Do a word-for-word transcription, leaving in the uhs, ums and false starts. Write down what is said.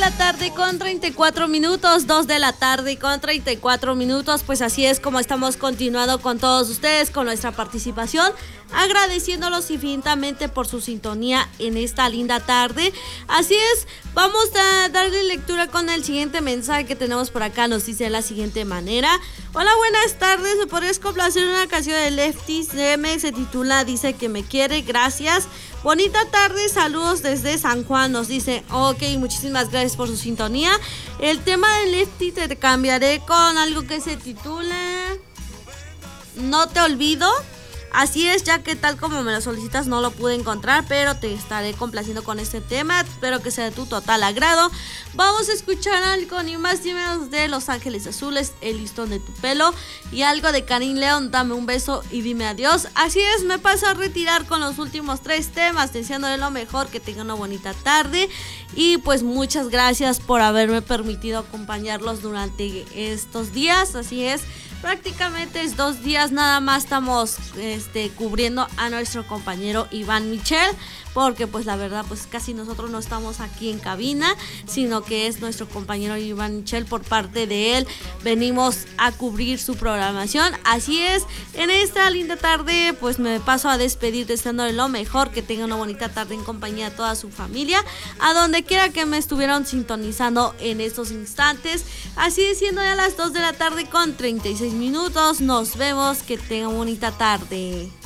la tarde con treinta y cuatro minutos, dos de la tarde con treinta y cuatro minutos, pues así es como estamos continuando con todos ustedes, con nuestra participación, agradeciéndolos infinitamente por su sintonía en esta linda tarde. Así es, vamos a darle lectura con el siguiente mensaje que tenemos por acá. Nos dice de la siguiente manera: hola, buenas tardes, ¿me podrías complacer una canción de Lefty M? Se titula Dice que me quiere, gracias. Bonita tarde, saludos desde San Juan, nos dice. Ok, muchísimas gracias por su sintonía. El tema de Lefty te cambiaré con algo que se titula No te olvido. Así es, ya que tal como me lo solicitas no lo pude encontrar, pero te estaré complaciendo con este tema. Espero que sea de tu total agrado. Vamos a escuchar algo ni más ni menos de Los Ángeles Azules, El listón de tu pelo, y algo de Karim León, Dame un beso y dime adiós. Así es, me paso a retirar con los últimos tres temas, deseándole lo mejor, que tenga una bonita tarde. Y pues muchas gracias por haberme permitido acompañarlos durante estos días. Así es, prácticamente es dos días nada más estamos este, cubriendo a nuestro compañero Iván Michel, porque pues la verdad pues casi nosotros no estamos aquí en cabina, sino que es nuestro compañero Iván Michel. Por parte de él venimos a cubrir su programación. Así es, en esta linda tarde pues me paso a despedir deseándole lo mejor, que tenga una bonita tarde en compañía de toda su familia, a donde quiera que me estuvieron sintonizando en estos instantes. Así es, siendo ya las dos de la tarde con treinta y seis minutos, nos vemos, que tengan bonita tarde.